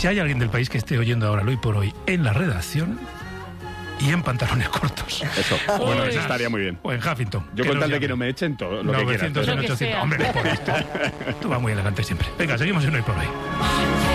Si hay alguien del país que esté oyendo ahora Hoy por Hoy en la redacción y en pantalones cortos. Eso. Bueno, eso estaría muy bien. O en Huffington. Yo con tal de que no me echen todo lo que quieras. 900 en 800. Hombre, por esto. Tú vas muy elegante siempre. Venga, seguimos en Hoy por Hoy.